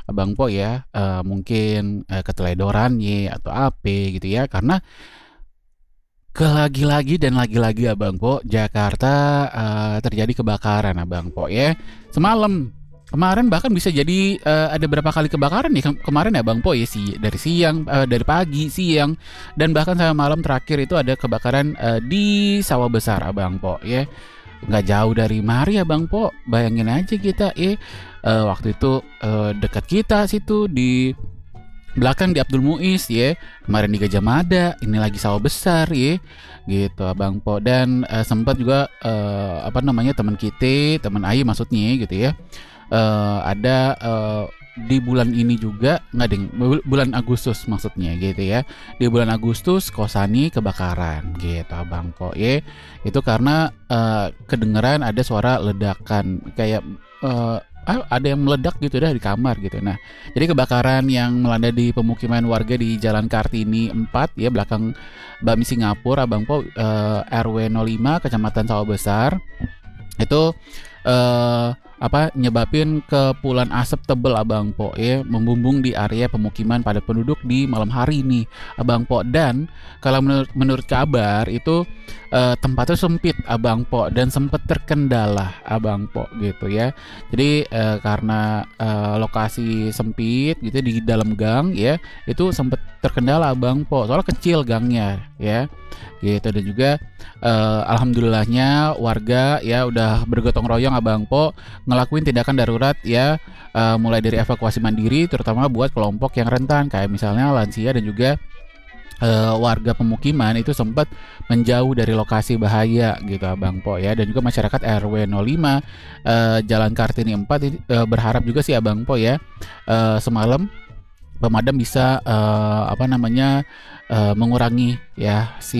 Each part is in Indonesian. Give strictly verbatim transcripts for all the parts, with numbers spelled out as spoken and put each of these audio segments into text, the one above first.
Abang Po ya, eee, mungkin, eee, keteledoran ye atau ape gitu ya, karena ke lagi-lagi dan lagi-lagi Abang Po, Jakarta, eee, terjadi kebakaran Abang Po ya. Semalam, kemarin bahkan bisa jadi, eee, ada berapa kali kebakaran nih kem kemarin ya Bang Po ya, si dari siang, eee, dari pagi, siang, dan bahkan sampai malam terakhir itu ada kebakaran, eee, di Sawah Besar Abang Po ya. Nggak jauh dari mari Abang Po, bayangin aja kita ya, eee, waktu itu, eee, dekat kita situ di belakang di Abdul Muiz ya, kemarin di Gajah Mada, ini lagi Sawah Besar ya, gitu Abang Po. Dan, eee, sempat juga, eee, apa namanya, teman kita, teman Ayi maksudnya gitu ya, eee, ada, eee, di bulan ini juga nggak deng, bul bulan Agustus maksudnya gitu ya. Di bulan Agustus kosani kebakaran gitu Abang Po ya. Itu karena, eee, kedengeran ada suara ledakan kayak, eee, ah, ada yang meledak gitu dah di kamar gitu. Nah, jadi kebakaran yang melanda di pemukiman warga di Jalan Kartini empat ya, belakang Bakmi Singapura Abang Po, eee, R W nol lima Kecamatan Sawah Besar. Itu, eee, apa, nyebabin kepulan asap tebel Abang Po ya, membumbung di area pemukiman padat penduduk di malam hari nih Abang Po. Dan kalau menurut menurut kabar itu, eee, tempatnya sempit Abang Po dan sempet terkendala Abang Po gitu ya. Jadi, eee, karena, eee, lokasi sempit gitu di dalam gang ya, itu sempet terkendala Abang Po, soalnya kecil gangnya ya, gitu. Dan juga, eee, alhamdulillahnya warga ya udah bergotong royong Abang Po ngelakuin tindakan darurat ya, eee, mulai dari evakuasi mandiri terutama buat kelompok yang rentan kayak misalnya lansia dan juga, eee, warga pemukiman itu sempat menjauh dari lokasi bahaya gitu Abang Po ya. Dan juga masyarakat R W nol lima, eee, Jalan Kartini empat ini, eee, berharap juga sih Abang Po ya, eee, semalam pemadam bisa, eee, apa namanya, eee, mengurangi ya si,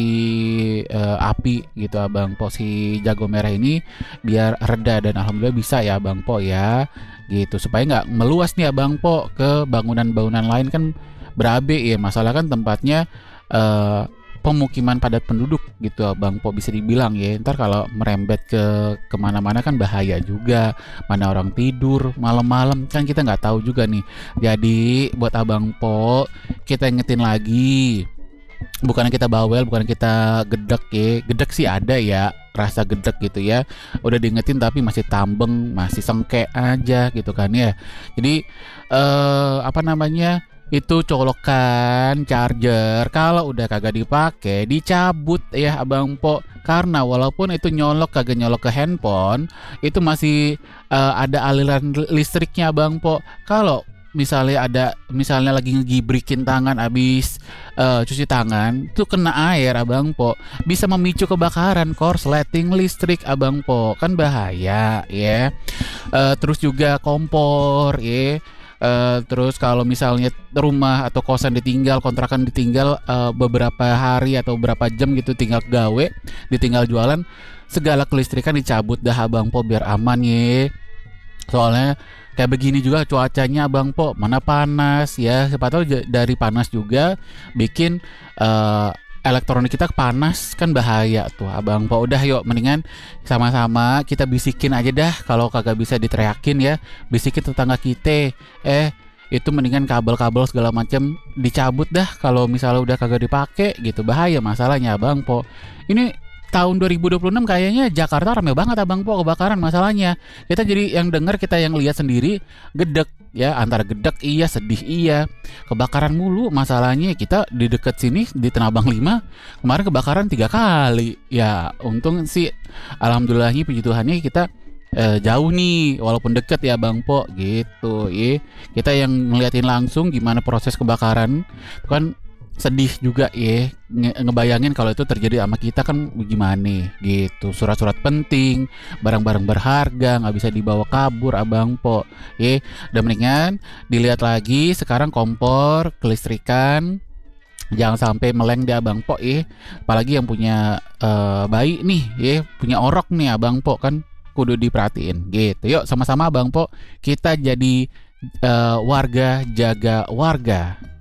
eee, api gitu Abang Po, si jago merah ini biar reda. Dan alhamdulillah bisa ya Abang Po ya, gitu. Supaya nggak meluas nih Abang Po ke bangunan-bangunan lain, kan berabe ya, masalah kan tempatnya, eee, pemukiman padat penduduk gitu Abang Po bisa dibilang ya. Entar kalau merembet ke kemana mana kan bahaya juga, mana orang tidur malam-malam kan kita nggak tahu juga nih. Jadi buat Abang Po, kita ingetin lagi, bukannya kita bawel, bukan kita gedek ya, gedek sih ada ya, rasa gedek gitu ya, udah diingetin tapi masih tambeng, masih sengke aja gitu kan ya. Jadi, eee, apa namanya, itu colokan charger kalau udah kagak dipakai dicabut ya Abang Po, karena walaupun itu nyolok kagak nyolok ke handphone, itu masih, eee, ada aliran listriknya Abang Po. Kalau misalnya ada misalnya lagi ngegibrikin tangan abis, eee, cuci tangan, tuh kena air Abang Po, bisa memicu kebakaran korsleting listrik Abang Po, kan bahaya ya. Eee, terus juga kompor ya, eee, terus kalau misalnya rumah atau kosan ditinggal, kontrakan ditinggal, eee, beberapa hari atau berapa jam gitu tinggal gawe, ditinggal jualan, segala kelistrikan dicabut dah Abang Po biar aman ye. Soalnya kayak begini juga cuacanya Abang Po, mana panas ya, siapa tahu ja dari panas juga bikin, eee, elektronik kita panas, kan bahaya tuh Abang Po. Udah yuk mendingan sama-sama kita bisikin aja dah, kalau kagak bisa diteriakin ya, bisikin tetangga kita, eh itu mendingan kabel-kabel segala macam dicabut dah kalau misalnya udah kagak dipakai gitu, bahaya masalahnya Abang Po. Ini tahun dua ribu dua puluh enam kayaknya Jakarta rame banget Abang Po kebakaran masalahnya. Kita jadi yang dengar, kita yang lihat sendiri gedek ya, antara gedek iya, sedih iya. Kebakaran mulu masalahnya, kita di dekat sini di Tanah lima kemarin kebakaran tiga kali. Ya, untung sih alhamdulillahnya puji Tuhannya kita, eee, jauh nih walaupun deket ya Bang Po gitu ye. Kita yang ngeliatin langsung gimana proses kebakaran, itu kan sedih juga ya, nge ngebayangin kalau itu terjadi sama kita kan gimana gitu. Surat-surat penting, barang-barang berharga nggak bisa dibawa kabur Abang Po ye. Dan mendingan dilihat lagi sekarang kompor, kelistrikan, jangan sampai meleng deh Abang Po ya. Apalagi yang punya, eee, bayi nih ya, punya orok nih Abang Po, kan kudu diperhatiin gitu. Yuk sama-sama Bang Po kita jadi, eee, warga jaga warga.